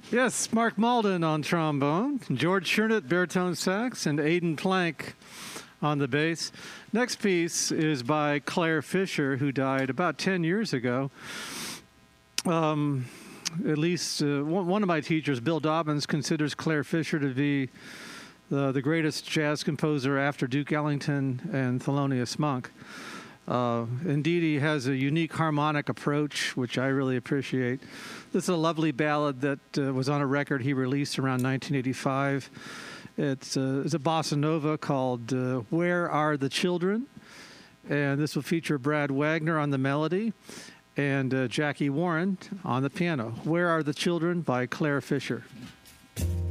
Yes, Mark Malden on trombone, George Chernett baritone sax, and Aidan Plank on the bass. Next piece is by Claire Fisher, who died about 10 years ago. At least one of my teachers, Bill Dobbins, considers Claire Fisher to be the greatest jazz composer after Duke Ellington and Thelonious Monk. Indeed, he has a unique harmonic approach, which I really appreciate. This is a lovely ballad that was on a record he released around 1985. It's a bossa nova called Where Are the Children? And this will feature Brad Wagner on the melody and Jackie Warren on the piano. Where Are the Children by Claire Fisher.